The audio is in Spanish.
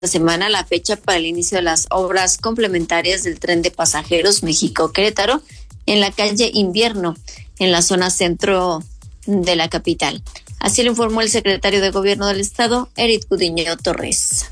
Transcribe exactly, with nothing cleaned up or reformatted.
semana la fecha para el inicio de las obras complementarias del tren de pasajeros México-Querétaro en la calle Invierno, en la zona centro de la capital. Así lo informó el secretario de Gobierno del Estado, Eric Gudiño Torres.